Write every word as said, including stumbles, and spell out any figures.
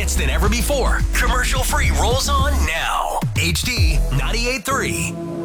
hits than ever before. Commercial free rolls on now. H D ninety-eight point three.